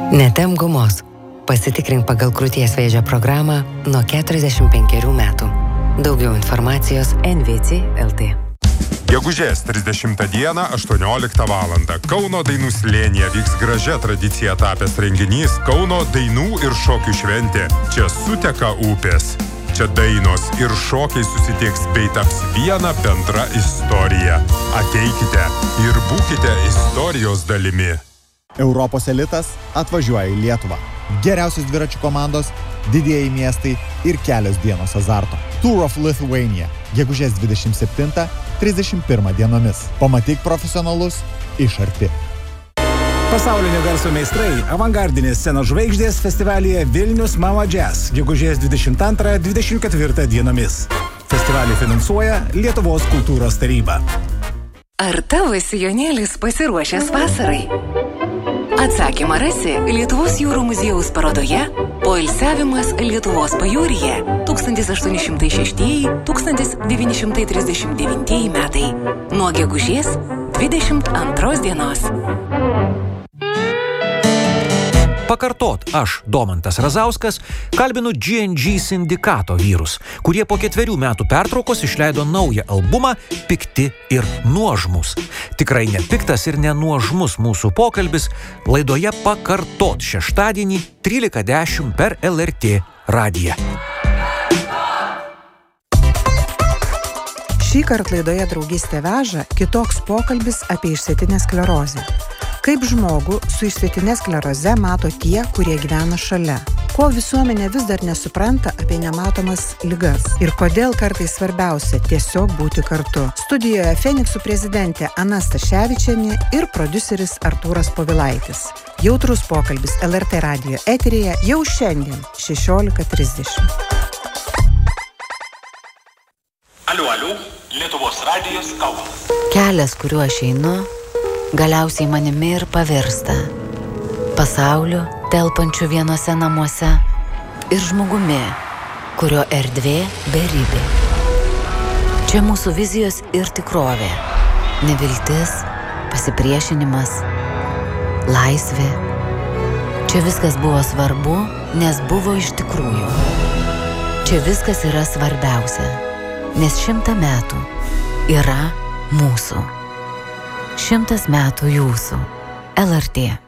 Netempk gumos. Pasitikrink pagal krūties vėžio programą nuo 45 metų. Daugiau informacijos NVC LT. Gegužės 30 dieną 18 valandą Kauno dainų slėnyje vyks gražia tradicija tapęs renginys Kauno dainų ir šokių šventė. Čia suteka upės. Čia dainos ir šokiai susitiks bei taps viena bendra istorija. Ateikite ir būkite istorijos dalimi. Europos elitas atvažiuoja į Lietuvą. Geriausios dviračių komandos, didieji miestai ir kelios dienos azarto. Tour of Lithuania. Gegužės 27-31 dienomis. Pamatyk profesionalus iš arti. Pasaulinio garso meistrai, avangardinės scenos žvaigždės festivalyje Vilnius Mama Jazz. Gegužės 22-24 dienomis. Festivalį finansuoja Lietuvos kultūros taryba. Ar tavo sijonėlis pasiruošęs vasarai? Atsakymą rasi Lietuvos jūrų muziejaus parodoje Poilsiavimas Lietuvos pajūryje 1806-1939 metai nuo gegužės 22 dienos. Pakartot, aš, Domantas Razauskas, kalbinu G&G sindikato vyrus, kurie po 4 metų pertraukos išleido naują albumą Pikti ir nuožmus. Tikrai nepiktas ir nenuožmus mūsų pokalbis laidoje Pakartot šeštadienį 13:10 per LRT radiją. Šįkart laidoje Draugystė veža kitoks pokalbis apie išsėtinę sklerozę. Kaip žmogų su išsėtine skleroze mato tie, kurie gyvena šalia. Ko visuomenė vis dar nesupranta apie nematomas ligas. Ir kodėl kartais svarbiausia tiesiog būti kartu. Studijoje Feniksų prezidentė Ana Staševičienė ir prodiuseris Artūras Povilaitis. Jautrus pokalbis LRT radijo eteryje jau šiandien 16:30. Aliu, Lietuvos radijos Kaunas. Kelias, kuriuo aš einu, galiausiai manimi ir pavirsta. Pasauliu, telpančiu vienose namuose ir žmogumi, kurio erdvė beribė. Čia mūsų vizijos ir tikrovė. Neviltis, pasipriešinimas, laisvė. Čia viskas buvo svarbu, nes buvo iš tikrųjų. Čia viskas yra svarbiausia, nes 100 metų yra mūsų. 100 metų jūsų. LRT.